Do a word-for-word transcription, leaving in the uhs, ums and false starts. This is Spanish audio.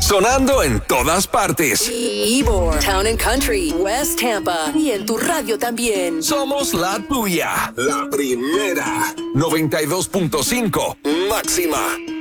Sonando en todas partes. Ybor, Town and Country, West Tampa y en tu radio también. Somos la tuya, la primera. noventa y dos punto cinco máxima.